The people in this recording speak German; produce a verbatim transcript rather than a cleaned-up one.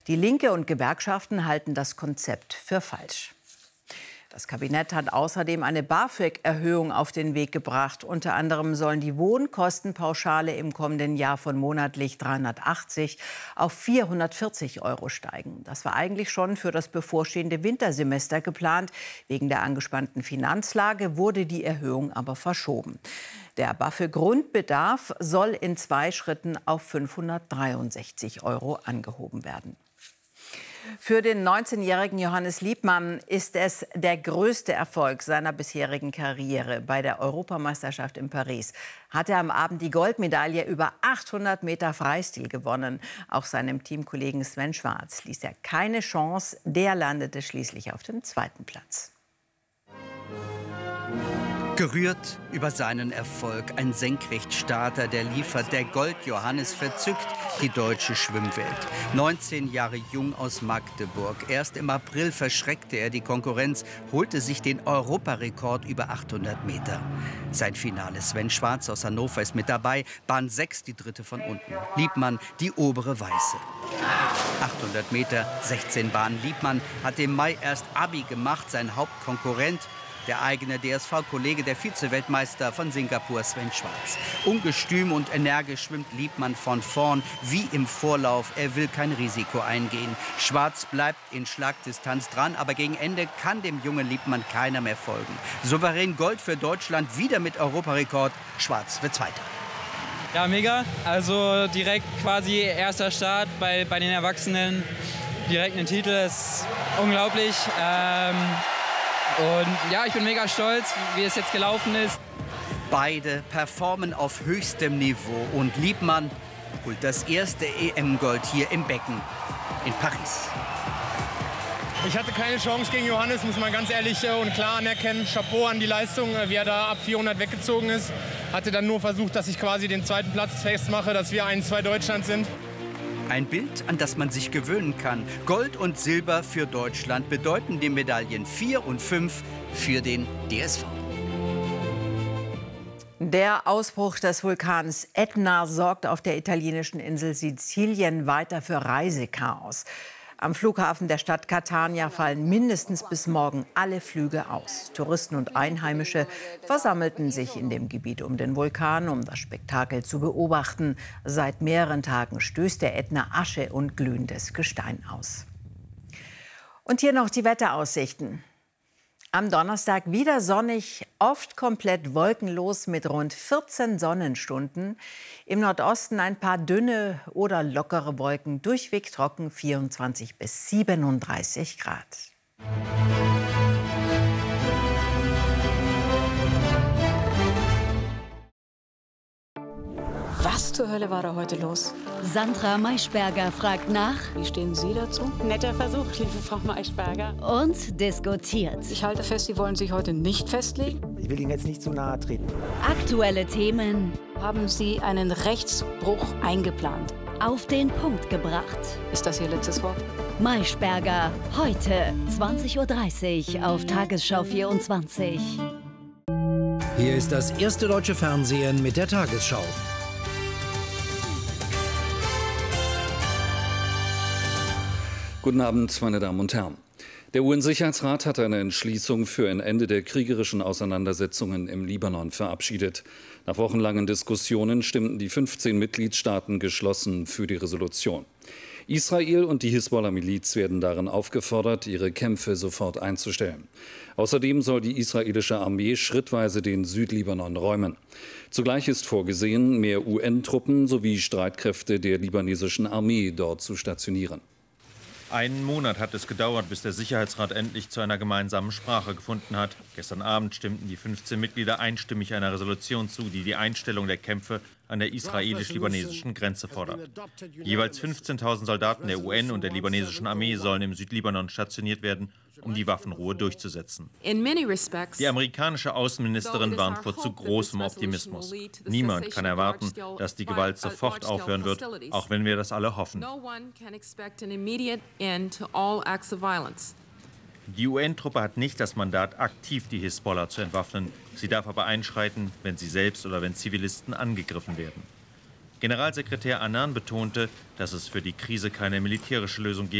Die Linke und Gewerkschaften halten das Konzept für falsch. Das Kabinett hat außerdem eine BAföG-Erhöhung auf den Weg gebracht. Unter anderem sollen die Wohnkostenpauschale im kommenden Jahr von monatlich dreihundertachtzig auf vierhundertvierzig Euro steigen. Das war eigentlich schon für das bevorstehende Wintersemester geplant. Wegen der angespannten Finanzlage wurde die Erhöhung aber verschoben. Der BAföG-Grundbedarf soll in zwei Schritten auf fünfhundertdreiundsechzig Euro angehoben werden. Für den neunzehnjährigen Johannes Liebmann ist es der größte Erfolg seiner bisherigen Karriere. Bei der Europameisterschaft in Paris hat er am Abend die Goldmedaille über achthundert Meter Freistil gewonnen. Auch seinem Teamkollegen Sven Schwarz ließ er keine Chance. Der landete schließlich auf dem zweiten Platz. Gerührt über seinen Erfolg, ein Senkrechtstarter, der liefert, der Gold-Johannes verzückt die deutsche Schwimmwelt. neunzehn Jahre jung aus Magdeburg. Erst im April verschreckte er die Konkurrenz, holte sich den Europarekord über achthundert Meter. Sein Finale, Sven Schwarz aus Hannover ist mit dabei, Bahn sechs, die dritte von unten. Liebmann, die obere Weiße. achthundert Meter, sechzehn Bahnen. Liebmann hat im Mai erst Abi gemacht, sein Hauptkonkurrent, der eigene D S V-Kollege, der Vize-Weltmeister von Singapur, Sven Schwarz. Ungestüm und energisch schwimmt Liebmann von vorn, wie im Vorlauf. Er will kein Risiko eingehen. Schwarz bleibt in Schlagdistanz dran, aber gegen Ende kann dem jungen Liebmann keiner mehr folgen. Souverän Gold für Deutschland, wieder mit Europarekord. Schwarz wird Zweiter. Ja, mega. Also direkt quasi erster Start bei, bei den Erwachsenen. Direkt einen Titel, ist unglaublich. Ähm Und ja, ich bin mega stolz, wie es jetzt gelaufen ist. Beide performen auf höchstem Niveau und Liebmann holt das erste E M-Gold hier im Becken in Paris. Ich hatte keine Chance gegen Johannes, muss man ganz ehrlich und klar anerkennen. Chapeau an die Leistung, wie er da ab vierhundert weggezogen ist. Hatte dann nur versucht, dass ich quasi den zweiten Platz festmache, dass wir eins zwei Deutschland sind. Ein Bild, an das man sich gewöhnen kann. Gold und Silber für Deutschland bedeuten die Medaillen vier und fünf für den D S V. Der Ausbruch des Vulkans Ätna sorgt auf der italienischen Insel Sizilien weiter für Reisechaos. Am Flughafen der Stadt Catania fallen mindestens bis morgen alle Flüge aus. Touristen und Einheimische versammelten sich in dem Gebiet um den Vulkan, um das Spektakel zu beobachten. Seit mehreren Tagen stößt der Ätna Asche und glühendes Gestein aus. Und hier noch die Wetteraussichten. Am Donnerstag wieder sonnig, oft komplett wolkenlos mit rund vierzehn Sonnenstunden. Im Nordosten ein paar dünne oder lockere Wolken, durchweg trocken, vierundzwanzig bis siebenunddreißig Grad. Was zur Hölle war da heute los? Sandra Maischberger fragt nach. Wie stehen Sie dazu? Netter Versuch, liebe Frau Maischberger. Und diskutiert. Ich halte fest, Sie wollen sich heute nicht festlegen. Ich will Ihnen jetzt nicht zu nahe treten. Aktuelle Themen. Haben Sie einen Rechtsbruch eingeplant? Auf den Punkt gebracht. Ist das Ihr letztes Wort? Maischberger, heute zwanzig Uhr dreißig auf Tagesschau vierundzwanzig. Hier ist das erste deutsche Fernsehen mit der Tagesschau. Guten Abend, meine Damen und Herren. Der U N-Sicherheitsrat hat eine Entschließung für ein Ende der kriegerischen Auseinandersetzungen im Libanon verabschiedet. Nach wochenlangen Diskussionen stimmten die fünfzehn Mitgliedstaaten geschlossen für die Resolution. Israel und die Hisbollah-Miliz werden darin aufgefordert, ihre Kämpfe sofort einzustellen. Außerdem soll die israelische Armee schrittweise den Südlibanon räumen. Zugleich ist vorgesehen, mehr U N-Truppen sowie Streitkräfte der libanesischen Armee dort zu stationieren. Einen Monat hat es gedauert, bis der Sicherheitsrat endlich zu einer gemeinsamen Sprache gefunden hat. Gestern Abend stimmten die fünfzehn Mitglieder einstimmig einer Resolution zu, die die Einstellung der Kämpfe an der israelisch-libanesischen Grenze fordert. Jeweils fünfzehntausend Soldaten der U N und der libanesischen Armee sollen im Südlibanon stationiert werden, um die Waffenruhe durchzusetzen. Die amerikanische Außenministerin warnt vor zu großem Optimismus. Niemand kann erwarten, dass die Gewalt sofort aufhören wird, auch wenn wir das alle hoffen. Die U N-Truppe hat nicht das Mandat, aktiv die Hisbollah zu entwaffnen. Sie darf aber einschreiten, wenn sie selbst oder wenn Zivilisten angegriffen werden. Generalsekretär Annan betonte, dass es für die Krise keine militärische Lösung gebe.